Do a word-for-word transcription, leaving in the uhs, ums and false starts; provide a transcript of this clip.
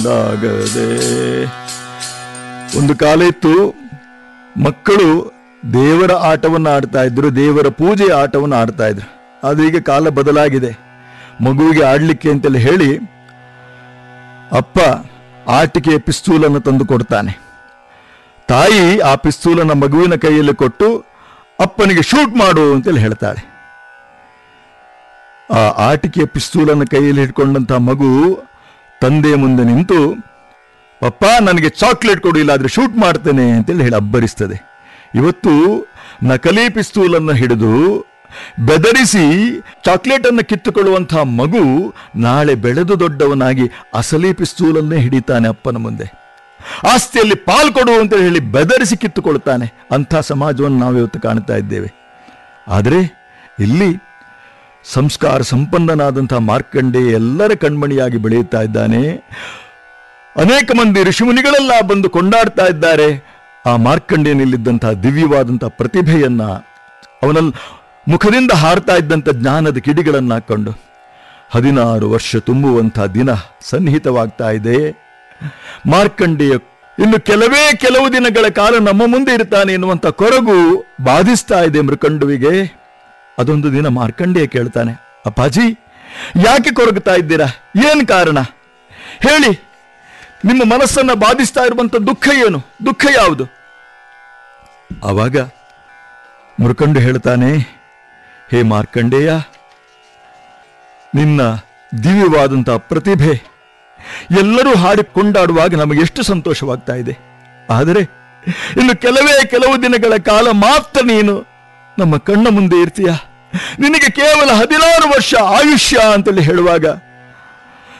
ಆಗದೆ. ಒಂದು ಕಾಲ ಇತ್ತು, ಮಕ್ಕಳು ದೇವರ ಆಟವನ್ನು ಆಡ್ತಾ ಇದ್ರು, ದೇವರ ಪೂಜೆಯ ಆಟವನ್ನು ಆಡ್ತಾ ಇದ್ರು. ಆದ್ರೆ ಈಗ ಕಾಲ ಬದಲಾಗಿದೆ. ಮಗುವಿಗೆ ಆಡ್ಲಿಕ್ಕೆ ಅಂತೇಳಿ ಹೇಳಿ ಅಪ್ಪ ಆಟಿಕೆಯ ಪಿಸ್ತೂಲನ್ನು ತಂದು ಕೊಡ್ತಾನೆ. ತಾಯಿ ಆ ಪಿಸ್ತೂಲನ್ನು ಮಗುವಿನ ಕೈಯಲ್ಲಿ ಕೊಟ್ಟು ಅಪ್ಪನಿಗೆ ಶೂಟ್ ಮಾಡು ಅಂತೇಳಿ ಹೇಳ್ತಾಳೆ. ಆ ಆಟಿಕೆಯ ಪಿಸ್ತೂಲನ್ನು ಕೈಯಲ್ಲಿ ಹಿಡ್ಕೊಂಡಂತಹ ಮಗು ತಂದೆಯ ಮುಂದೆ ನಿಂತು, ಪಪ್ಪ ನನಗೆ ಚಾಕ್ಲೇಟ್ ಕೊಡು, ಇಲ್ಲಾದ್ರೆ ಶೂಟ್ ಮಾಡ್ತೇನೆ ಅಂತೇಳಿ ಹೇಳಿ ಅಬ್ಬರಿಸ್ತದೆ. ಇವತ್ತು ನಕಲಿ ಪಿಸ್ತೂಲನ್ನು ಹಿಡಿದು ಬೆದರಿಸಿ ಚಾಕ್ಲೇಟ್ ಅನ್ನು ಕಿತ್ತುಕೊಳ್ಳುವಂತಹ ಮಗು ನಾಳೆ ಬೆಳೆದು ದೊಡ್ಡವನಾಗಿ ಅಸಲಿ ಪಿಸ್ತೂಲನ್ನೇ ಹಿಡಿತಾನೆ ಅಪ್ಪನ ಮುಂದೆ. ಆಸ್ತಿಯಲ್ಲಿ ಪಾಲ್ ಕೊಡು ಅಂತ ಹೇಳಿ ಬೆದರಿಸಿ ಕಿತ್ತುಕೊಳ್ತಾನೆ. ಅಂಥ ಸಮಾಜವನ್ನು ನಾವಿವತ್ತು ಕಾಣ್ತಾ ಇದ್ದೇವೆ. ಆದರೆ ಇಲ್ಲಿ ಸಂಸ್ಕಾರ ಸಂಪನ್ನನಾದಂತಹ ಮಾರ್ಕಂಡೇಯ ಎಲ್ಲರ ಕಣ್ಮಣಿಯಾಗಿ ಬೆಳೆಯುತ್ತಾ ಇದ್ದಾನೆ. ಅನೇಕ ಮಂದಿ ಋಷಿಮುನಿಗಳೆಲ್ಲ ಬಂದು ಕೊಂಡಾಡ್ತಾ ಇದ್ದಾರೆ ಆ ಮಾರ್ಕಂಡೇಯನಲ್ಲಿದ್ದಂತಹ ದಿವ್ಯವಾದಂತಹ ಪ್ರತಿಭೆಯನ್ನ, ಅವನಲ್ಲಿ ಮುಖದಿಂದ ಹಾರ್ತಾ ಇದ್ದಂಥ ಜ್ಞಾನದ ಕಿಡಿಗಳನ್ನು ಹಾಕೊಂಡು. ಹದಿನಾರು ವರ್ಷ ತುಂಬುವಂತಹ ದಿನ ಸನ್ನಿಹಿತವಾಗ್ತಾ ಇದೆ. ಮಾರ್ಕಂಡೇಯ ಇನ್ನು ಕೆಲವೇ ಕೆಲವು ದಿನಗಳ ಕಾಲ ನಮ್ಮ ಮುಂದೆ ಇರ್ತಾನೆ ಎನ್ನುವಂಥ ಕೊರಗು ಬಾಧಿಸ್ತಾ ಇದೆ ಮೃಕಂಡುವಿಗೆ. ಅದೊಂದು ದಿನ ಮಾರ್ಕಂಡೇಯ ಕೇಳ್ತಾನೆ, ಅಪ್ಪಾಜಿ ಯಾಕೆ ಕೊರಗುತ್ತಾ ಇದ್ದೀರಾ? ಏನು ಕಾರಣ ಹೇಳಿ? ನಿಮ್ಮ ಮನಸ್ಸನ್ನ ಬಾಧಿಸ್ತಾ ಇರುವಂತ ದುಃಖ ಏನು? ದುಃಖ ಯಾವುದು? ಆವಾಗ ಮೃಕಂಡು ಹೇಳ್ತಾನೆ, ಹೇ ಮಾರ್ಕಂಡೇಯ, ನಿನ್ನ ದಿವ್ಯವಾದಂತಹ ಪ್ರತಿಭೆ ಎಲ್ಲರೂ ಹಾಡಿಕೊಂಡಾಡುವಾಗ ನಮಗೆ ಎಷ್ಟು ಸಂತೋಷವಾಗ್ತಾ ಇದೆ. ಆದರೆ ಇನ್ನು ಕೆಲವೇ ಕೆಲವು ದಿನಗಳ ಕಾಲ ಮಾತ್ರ ನೀನು ನಮ್ಮ ಕಣ್ಣ ಮುಂದೆ ಇರ್ತೀಯ. ನಿನಗೆ ಕೇವಲ ಹದಿನಾರು ವರ್ಷ ಆಯುಷ್ಯ ಅಂತೇಳಿ ಹೇಳುವಾಗ